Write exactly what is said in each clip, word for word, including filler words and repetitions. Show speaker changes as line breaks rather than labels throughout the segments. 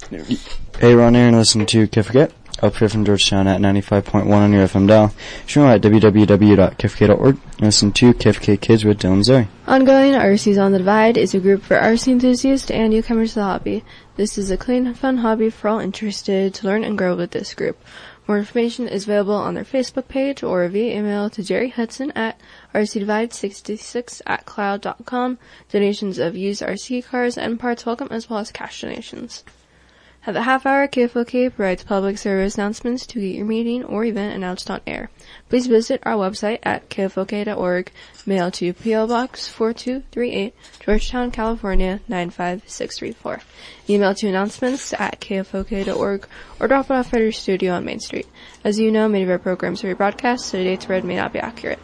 Hey, Ron here, and listen to Kifkit, up here from Georgetown at ninety-five point one on your F M dial. Stream at w w w dot kifkit dot org. Listen to Kifkit Kids with Dylan and Zoe.
Ongoing, R C's On the Divide is a group for R C enthusiasts and newcomers to the hobby. This is a clean, fun hobby for all interested to learn and grow with this group. More information is available on their Facebook page or via email to Jerry Hudson at r c divide sixty-six at cloud dot com. Donations of used R C cars and parts welcome, as well as cash donations. At the half hour, K F O K provides public service announcements to get your meeting or event announced on air. Please visit our website at k f o k dot org, mail to P O Box four two three eight, Georgetown, California nine five six three four. Email to announcements at k f o k dot org or drop it off at our studio on Main Street. As you know, many of our programs are rebroadcast, so the dates read may not be accurate.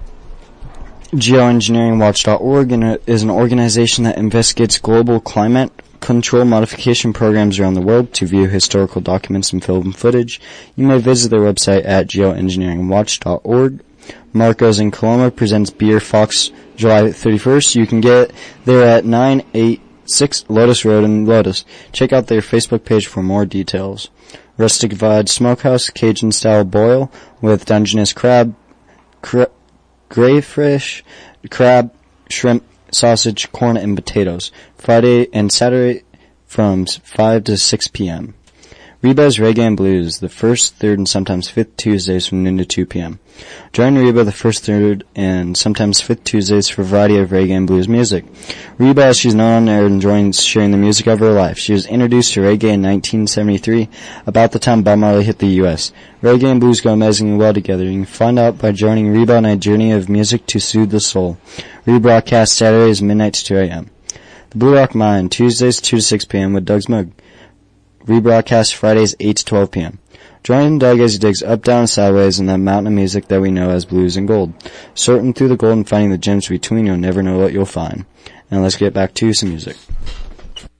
Geoengineering Watch dot org is an organization that investigates global climate control modification programs around the world. To view historical documents and film footage, you may visit their website at geoengineering watch dot org. Marco's in Coloma presents Beer Fox July thirty-first. You can get there at nine eighty-six Lotus Road in Lotus. Check out their Facebook page for more details. Rustic Vide Smokehouse Cajun Style Boil with Dungeness crab, cra- crayfish, crab, shrimp, sausage, corn, and potatoes. Friday and Saturday from five to six p.m. Reba's Reggae and Blues, the first, third, and sometimes fifth Tuesdays from noon to two p.m. Join Reba the first, third, and sometimes fifth Tuesdays for a variety of reggae and blues music. Reba, as she's known on air, enjoys sharing the music of her life. She was introduced to reggae in nineteen seventy-three, about the time Bob Marley hit the U S. Reggae and blues go amazingly well together. You can find out by joining Reba on a journey of music to soothe the soul. Rebroadcast Saturdays midnight to two a.m. The Blue Rock Mine, Tuesdays two to six p.m. with Doug's Mug. Rebroadcast Fridays eight to twelve p.m. Join Doug as he digs up, down, and sideways in that mountain of music that we know as blues and gold. Sorting through the gold and finding the gems between, you'll never know what you'll find. Now let's get back to some music.